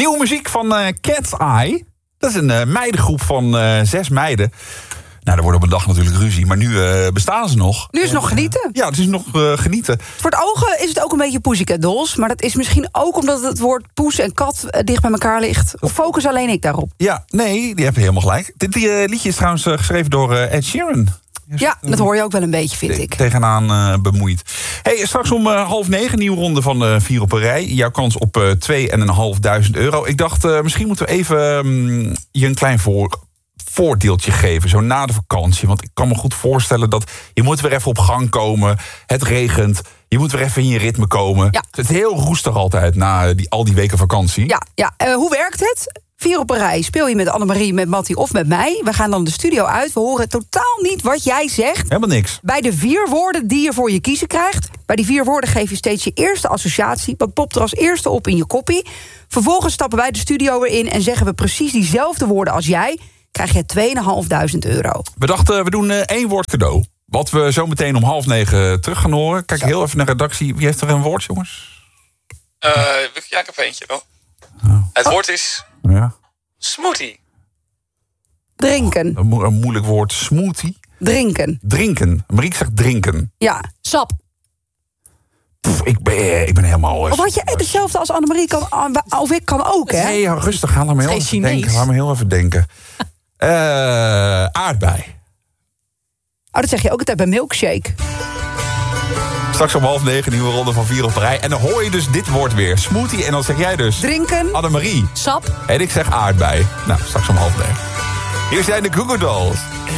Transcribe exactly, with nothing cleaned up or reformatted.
Nieuwe muziek van uh, Cat's Eye. Dat is een uh, meidengroep van uh, zes meiden. Nou, er wordt op een dag natuurlijk ruzie, maar nu uh, bestaan ze nog. Nu is het nog genieten. Ja, het is nog uh, genieten. Voor het ogen is het ook een beetje Pussycat Dolls. Maar dat is misschien ook omdat het woord poes en kat uh, dicht bij elkaar ligt. Of focus alleen ik daarop? Ja, nee, die heb je helemaal gelijk. Dit uh, liedje is trouwens uh, geschreven door uh, Ed Sheeran. Ja, dat hoor je ook wel een beetje, vind Te- ik. Tegenaan uh, bemoeid. Hey, straks om uh, half negen, nieuwe ronde van uh, vier op een rij. Jouw kans op uh, twee en een half duizend euro. Ik dacht, uh, misschien moeten we even um, je een klein voor, voordeeltje geven. Zo na de vakantie. Want ik kan me goed voorstellen dat je moet weer even op gang komen. Het regent. Je moet weer even in je ritme komen. Ja. Het is heel roestig altijd na die, al die weken vakantie. Ja, ja. Uh, hoe werkt het? Vier op een rij. Speel je met Annemarie, met Mattie of met mij. We gaan dan de studio uit. We horen totaal niet wat jij zegt. Helemaal niks. Bij de vier woorden die je voor je kiezen krijgt. Bij die vier woorden geef je steeds je eerste associatie. Wat popt er als eerste op in je koppie. Vervolgens stappen wij de studio weer in en zeggen we precies diezelfde woorden als jij. Krijg je tweeënhalfduizend euro. We dachten, we doen uh, één woord cadeau. Wat we zo meteen om half negen terug gaan horen. Kijk Zo. heel even naar de redactie. Wie heeft er een woord, jongens? Uh, ja, ik heb eentje wel. Oh. Het woord is Ja. smoothie. Drinken. Een, mo- een moeilijk woord. Smoothie. Drinken. Drinken. Marieke zegt drinken. Ja. Sap. Pff, ik, ben, ik ben helemaal... Of had je hetzelfde als Annemarie kan, of ik kan ook, hè? Nee, ja, rustig. Ga laat me heel Geen even Chinees. denken. Laat me heel even denken. uh, aardbei. Oh, dat zeg je ook altijd bij milkshake. Straks om half negen, nieuwe ronde van vier op de rij. En dan hoor je dus dit woord weer. Smoothie. En dan zeg jij dus... Drinken. Annemarie. Sap. En ik zeg aardbei. Nou, straks om half negen. Hier zijn de Goo Goo Dolls.